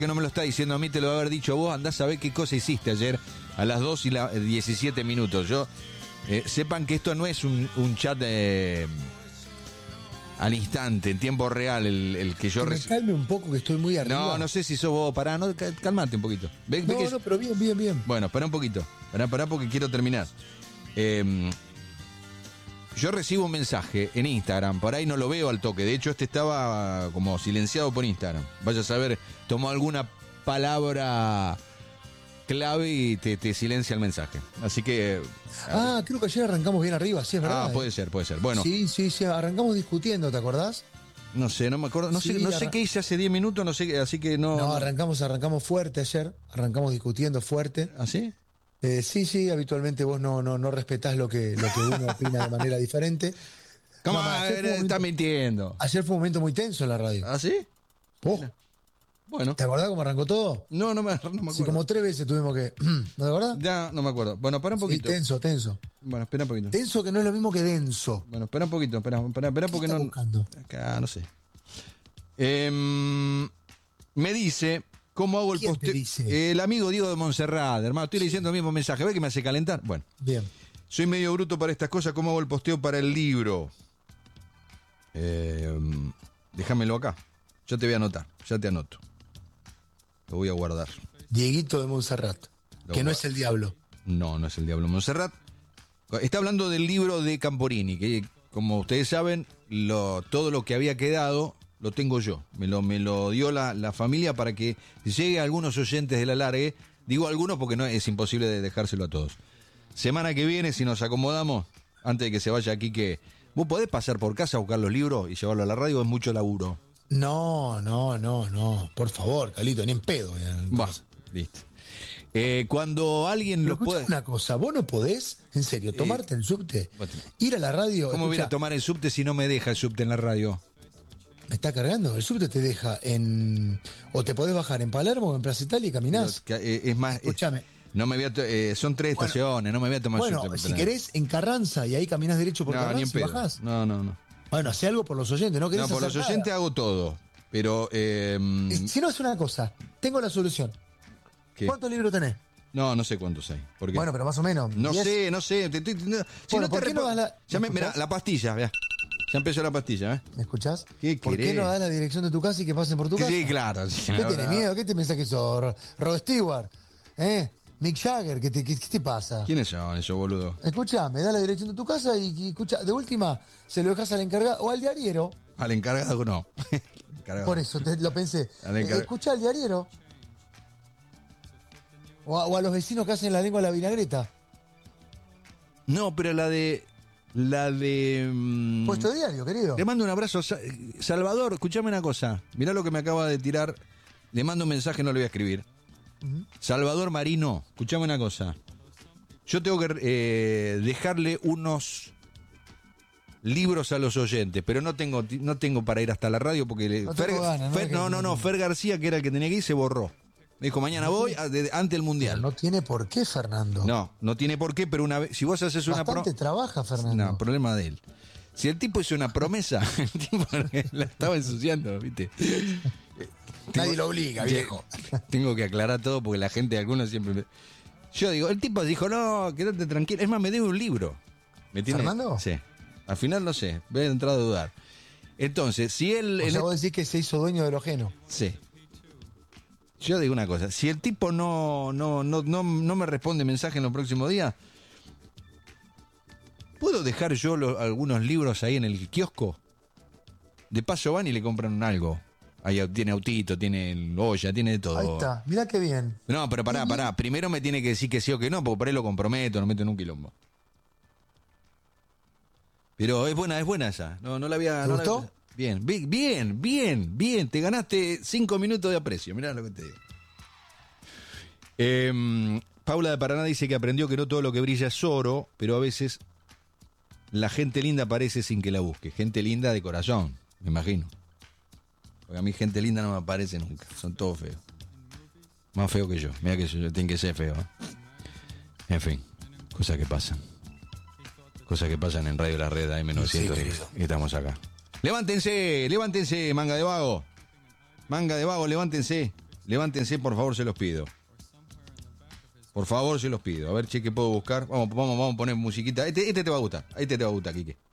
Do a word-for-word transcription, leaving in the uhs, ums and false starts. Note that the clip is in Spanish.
que no me lo está diciendo a mí, te lo va a haber dicho vos. Andás a ver qué cosa hiciste ayer a las dos y la, diecisiete minutos. Yo, eh, sepan que esto no es un, un chat eh, al instante, en tiempo real, el, el que yo... Que me reci- calme un poco, que estoy muy arriba. No, no sé si sos vos, pará, no, cal- calmate un poquito. ¿Ve, ve No, que- no, pero bien, bien, bien. Bueno, pará un poquito, pará, pará porque quiero terminar. Eh, yo recibo un mensaje en Instagram, por ahí no lo veo al toque, de hecho este estaba como silenciado por Instagram. Vaya a saber, tomó alguna palabra clave y te, te silencia el mensaje. Así que... Ah, creo que ayer arrancamos bien arriba, sí, es verdad. Ah, puede ser, puede ser. Bueno, Sí, sí, sí, arrancamos discutiendo, ¿te acordás? no sé, no me acuerdo, no sé, Sí, no sé arran- qué hice hace diez minutos, no sé, así que no... No, arrancamos, arrancamos fuerte ayer, arrancamos discutiendo fuerte. ¿Así? Eh, sí, sí, habitualmente vos no, no, no respetás lo que, lo que uno opina de manera diferente. ¿Cómo? No, Ah, ayer, fue un está momento, mintiendo. ayer fue un momento muy tenso en la radio. ¿Así? Oh, Bueno. ¿te acordás cómo arrancó todo? No, no me, no me acuerdo. Sí, como tres veces tuvimos que... ¿No te acordás? Ya, no me acuerdo. Bueno, para un Sí, poquito. tenso, tenso. Bueno, espera un poquito. Tenso que no es lo mismo que denso. Bueno, espera un poquito, espera, espera, espera porque está no... buscando? Acá, no sé. Em, me dice, ¿cómo hago el ¿Quién te posteo? dice? El amigo Diego de Montserrat, hermano. Estoy leyendo el mismo mensaje. ¿Ve que me hace calentar? Bueno, Bien. soy medio bruto para estas cosas. ¿Cómo hago el posteo para el libro? Em, déjamelo acá. Ya te voy a anotar. Ya te anoto. Lo voy a guardar. Dieguito de Montserrat, Lo que no guardo. es el diablo. No, no es el Diablo Montserrat. Está hablando del libro de Camporini, que como ustedes saben, lo, todo lo que había quedado lo tengo yo. Me lo, me lo dio la, la familia para que llegue a algunos oyentes de la largue. Digo algunos porque no es imposible de dejárselo a todos. Semana que viene, si nos acomodamos, antes de que se vaya aquí, que vos podés pasar por casa a buscar los libros y llevarlo a la radio, es mucho laburo. No, no, no, no. Por favor, Calito, ni en pedo. Bueno, listo. Eh, cuando alguien Pero lo escuchá puede... una cosa, vos no podés, en serio, tomarte el subte, bueno. ir a la radio. ¿Cómo voy a escuchá, tomar el subte si no me deja el subte en la radio? ¿me está cargando? El subte te deja en... O te podés bajar en Palermo o en Plaza Italia y caminás. Pero, eh, es más, Escúchame. eh, no me voy a to- eh, son tres Bueno, estaciones, no me voy a tomar Bueno, subte. si querés, en Carranza y ahí caminás derecho por No, ni en Carranza y pedo. bajás. No, no, no. Bueno, hace algo por los oyentes, ¿no querés No, por hacer los oyentes nada? hago todo. Pero, eh, Y Si no es una cosa, tengo la solución. ¿qué? ¿Cuántos libros tenés? No, no sé cuántos hay. ¿Por qué? Bueno, pero más o menos. no diez. sé, no sé. te- te- no- si Bueno, no te ¿por qué no repo- das la- Ya me, ¿me mirá, escuchás? la pastilla, vea. Ya empezó la pastilla, ¿eh? ¿Me escuchás? ¿Qué ¿Por qué querés? no das la dirección de tu casa y que pasen por tu casa? Sí, claro. sí, ¿Qué la tenés verdad. miedo? ¿Qué te pensás que sos? Ro- Rod Stewart, ¿eh? Mick Jagger, ¿qué te, qué, qué te pasa? ¿Quiénes son esos boludos? Escuchame, da la dirección de tu casa y, y escucha, de última, se lo dejas al encargado o al diariero. Al encargado no. Encargado. Por eso te lo pensé. Al Eh, encar- escucha al diariero. O a, o a los vecinos que hacen la lengua a la vinagreta. No, pero la de... La de... mm, Puesto diario, querido. Le mando un abrazo. Sa- Salvador, escuchame una cosa. Mirá lo que me acaba de tirar. Le mando un mensaje, no le voy a escribir. Ujú. Salvador Marino, escuchame una cosa. Yo tengo que eh, dejarle unos libros a los oyentes, pero no tengo no tengo para ir hasta la radio porque... le- No Fer, tengo ganas, ¿no? Fer- Que- no, no, no, Fer García, que era el que tenía que ir, se borró. Me dijo, mañana voy a- de- ante el Mundial. No tiene por qué, Fernando. No, no tiene por qué, pero una vez, si vos haces una... pro- Bastante trabaja, Fernando. No, problema de él. Si el tipo hizo una promesa, el tipo la estaba ensuciando, ¿viste? Nadie lo obliga, viejo. Tengo que aclarar todo porque la gente, algunos siempre... me- Yo digo, el tipo dijo, no, quédate tranquilo. Es más, me debe un libro. ¿Me tiene? ¿Fernando? Sí. Al final no sé, voy a entrar a dudar. Entonces, si él... O él- sea, vos decís que se hizo dueño de lo ajeno. Sí. Yo digo una cosa, si el tipo no, no, no, no, no me responde mensaje en los próximos días, ¿puedo dejar yo lo- algunos libros ahí en el kiosco? De paso van y le compran algo. Ahí tiene autito, tiene olla, tiene de todo. Ahí está, mirá qué bien. No, pero pará, pará. Primero me tiene que decir que sí o que no, porque por ahí lo comprometo, no meto en un quilombo. Pero es buena, es buena esa. No, no la había. ¿Te no la gustó? había- Bien, bi- bien, bien, bien. Te ganaste cinco minutos de aprecio. Mirá lo que te digo. Eh, Paula de Paraná dice que aprendió que no todo lo que brilla es oro, pero a veces la gente linda aparece sin que la busque. Gente linda de corazón, me imagino. Porque a mí gente linda no me aparece nunca. Son todos feos. Más feo que yo. Mira que yo tengo que ser feo. ¿eh? En fin, cosas que pasan. Cosas que pasan en Radio La Red A M novecientos. Sí, querido. Y estamos acá. Levántense, levántense, manga de vago. Manga de vago, levántense. Levántense, por favor, se los pido. Por favor, se los pido. A ver, che, ¿qué puedo buscar? Vamos, vamos, vamos a poner musiquita. Este, este te va a gustar. Este te va a gustar, Quique.